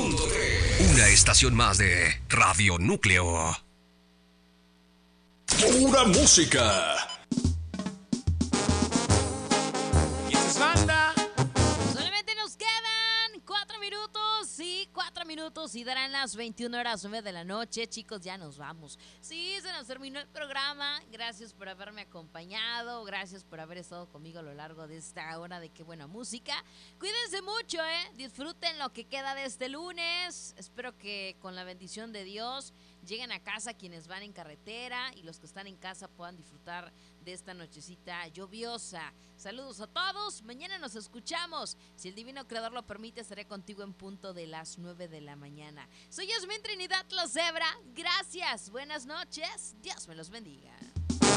Una estación más de Radio Núcleo. Pura música. Y esta es banda. Solamente nos quedan 4 minutos y darán las 21:09 de la noche. Chicos, ya nos vamos. Sí, se nos terminó el programa. Gracias por haberme acompañado. Gracias por haber estado conmigo a lo largo de esta hora de Qué Buena Música. Cuídense mucho, disfruten lo que queda de este lunes. Espero que con la bendición de Dios lleguen a casa quienes van en carretera y los que están en casa puedan disfrutar de esta nochecita lluviosa. Saludos a todos, mañana nos escuchamos. Si el Divino Creador lo permite, estaré contigo en punto de las 9 de la mañana. Soy Yasmín Trinidad La Zebra, gracias, buenas noches, Dios me los bendiga.